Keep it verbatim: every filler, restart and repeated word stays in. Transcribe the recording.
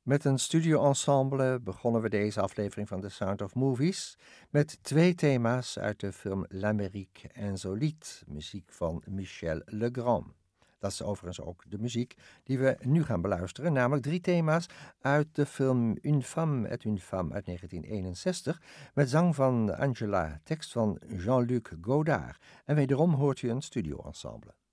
Met een studio-ensemble begonnen we deze aflevering van The Sound of Movies met twee thema's uit de film L'Amérique Insolite, muziek van Michel Legrand. Dat is overigens ook de muziek die we nu gaan beluisteren, namelijk drie thema's uit de film Une femme est une femme uit negentien eenenzestig, met zang van Angela, tekst van Jean-Luc Godard. En wederom hoort u een studio-ensemble.